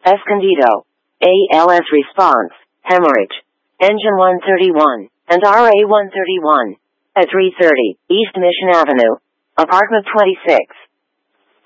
Escondido. ALS response, hemorrhage. Engine 131, and RA 131. At 330, East Mission Avenue. Apartment 26.